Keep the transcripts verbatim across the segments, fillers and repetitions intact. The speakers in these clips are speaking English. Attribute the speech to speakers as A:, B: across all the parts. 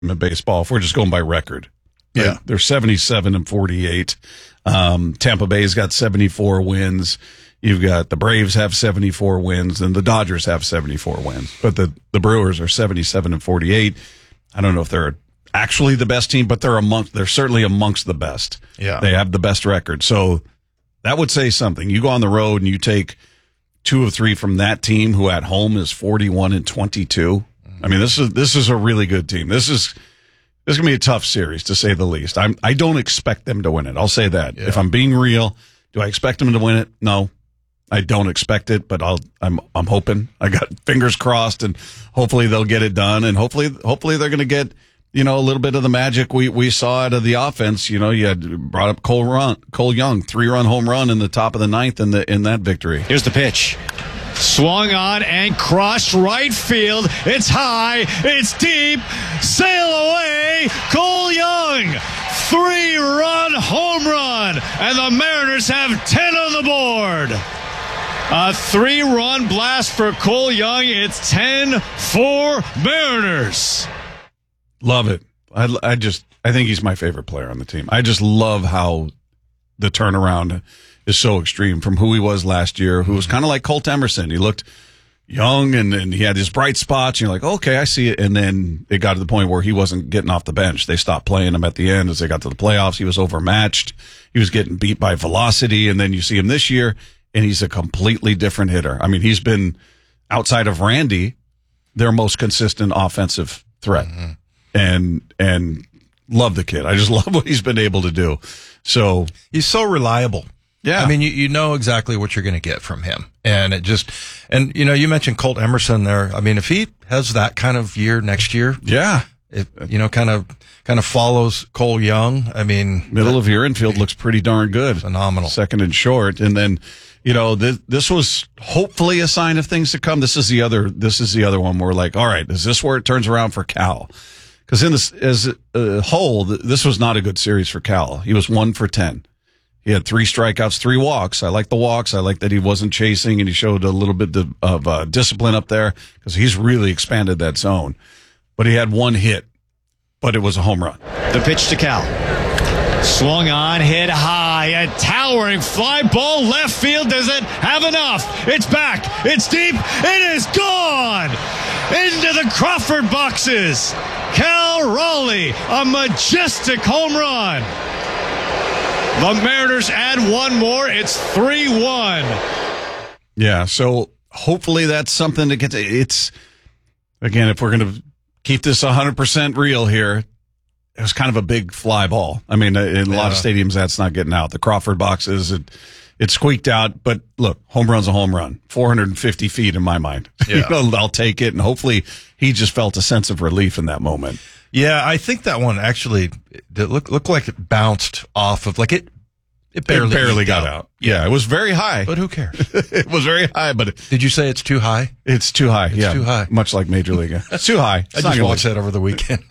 A: in baseball, if we're just going by record.
B: Yeah.
A: Right? They're seventy-seven and forty-eight. Um, Tampa Bay's got seventy-four wins. You've got the Braves have seventy-four wins, and the Dodgers have seventy-four wins. But the, the Brewers are seventy-seven and forty-eight. I don't know if they're actually the best team, but they're amongst, they're certainly amongst the best.
B: Yeah.
A: They have the best record. So that would say something. You go on the road and you take two of three from that team, who at home is forty-one and twenty-two. I mean, this is this is a really good team. This is this is gonna be a tough series, to say the least. I'm I don't expect them to win it. I'll say that.
B: Yeah.
A: If I'm being real, do I expect them to win it? No, I don't expect it. But I'll I'm I'm hoping. I got fingers crossed, and hopefully they'll get it done, and hopefully hopefully they're gonna get, you know, a little bit of the magic we, we saw out of the offense. You know, you had brought up Cole Run, Cole Young, three run home run in the top of the ninth in the in that victory.
C: Here's the pitch. Swung on and crushed right field. It's high. It's deep. Sail away. Cole Young. Three-run home run. And the Mariners have ten on the board. A three-run blast for Cole Young. It's ten four Mariners.
A: Love it. I, I just, I think he's my favorite player on the team. I just love how the turnaround is so extreme from who he was last year, who was kind of like Colt Emerson. He looked young and, and he had his bright spots. And you're like, okay, I see it. And then it got to the point where he wasn't getting off the bench. They stopped playing him at the end as they got to the playoffs. He was overmatched. He was getting beat by velocity. And then you see him this year, and he's a completely different hitter. I mean, he's been, outside of Randy, their most consistent offensive threat. Mm-hmm. And, and love the kid. I just love what he's been able to do. So
B: he's so reliable.
A: Yeah.
B: I mean, you, you know exactly what you're going to get from him. And it just, and you know, you mentioned Colt Emerson there. I mean, if he has that kind of year next year.
A: Yeah.
B: It, you know, kind of, kind of follows Cole Young. I mean,
A: middle of your infield looks pretty darn good.
B: Phenomenal.
A: Second and short. And then, you know, this, this was hopefully a sign of things to come. This is the other, this is the other one where we're like, all right, is this where it turns around for Cal? Because in this, as a whole, this was not a good series for Cal. He was one for ten. He had three strikeouts, three walks. I like the walks. I like that he wasn't chasing, and he showed a little bit of, of uh, discipline up there, because he's really expanded that zone. But he had one hit, but it was a home run.
C: The pitch to Cal. Swung on, hit high, a towering fly ball left field. Does it have enough? It's back. It's deep. It is gone. Into the Crawford boxes. Cal Raleigh, a majestic home run. The Mariners add one more. It's three one.
A: Yeah, so hopefully that's something to get to. It's, again, if we're going to keep this one hundred percent real here, it was kind of a big fly ball. I mean, in a
B: yeah.
A: lot of stadiums, that's not getting out. The Crawford boxes, it, it squeaked out. But look, home run's a home run. four hundred fifty feet in my mind.
B: Yeah.
A: You know, I'll take it. And hopefully he just felt a sense of relief in that moment.
B: Yeah, I think that one actually it looked looked like it bounced off of, like it it barely,
A: it barely got
B: out.
A: out. Yeah, it was very high.
B: But who cares?
A: It was very high, but it,
B: Did you say it's too high?
A: it's too high.
B: It's
A: yeah,
B: too high.
A: Much like Major League. It's too high. It's
B: I
A: not
B: just
A: gonna
B: watched that over the weekend.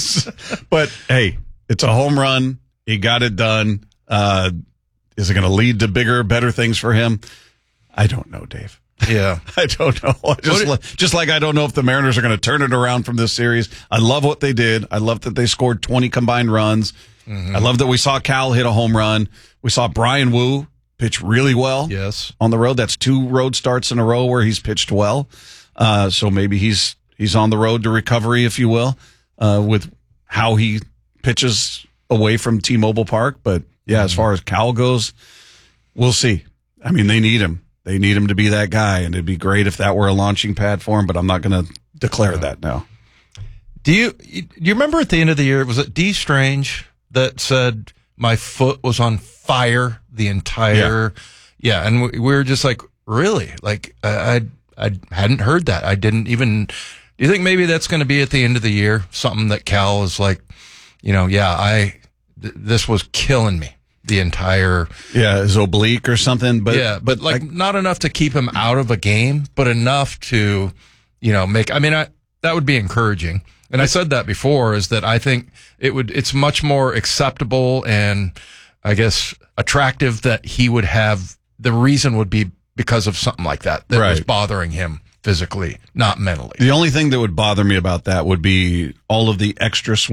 A: But hey, it's a home run. He got it done. Uh, is it going to lead to bigger, better things for him? I don't know, Dave.
B: Yeah.
A: I don't know. Just,
B: did,
A: like, just like I don't know if the Mariners are going to turn it around from this series. I love what they did. I love that they scored twenty combined runs. Mm-hmm. I love that we saw Cal hit a home run. We saw Brian Wu pitch really well.
B: Yes.
A: On the road. That's two road starts in a row where he's pitched well. Uh, so maybe he's he's on the road to recovery, if you will, uh, with how he pitches away from T-Mobile Park. But yeah, mm-hmm. as far as Cal goes, we'll see. I mean, they need him. They need him to be that guy, and it'd be great if that were a launching pad for him, but I'm not going to declare yeah. that now.
B: Do you do you remember at the end of the year, was it D. Strange that said my foot was on fire the entire yeah, yeah and we, we were just like, really? Like I I, I hadn't heard that. I didn't even. Do you think maybe that's going to be at the end of the year, something that Cal is like, you know, yeah, I th- this was killing me. The entire
A: yeah is oblique or something, but
B: yeah, but like I, not enough to keep him out of a game, but enough to, you know, make. I mean, I, that would be encouraging. And I said that before, is that I think it would. It's much more acceptable and I guess attractive that he would have. The reason would be because of something like that that
A: right.
B: was bothering him physically, not mentally.
A: The only thing that would bother me about that would be all of the extra